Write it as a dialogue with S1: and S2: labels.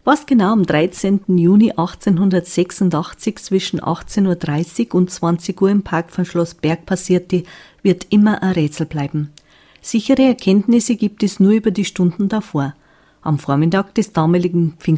S1: Was genau am 13. Juni 1886 zwischen 18:30 Uhr und 20 Uhr im Park von Schloss Berg passierte, wird immer ein Rätsel bleiben. Sichere Erkenntnisse gibt es nur über die Stunden davor. Am Vormittag des damaligen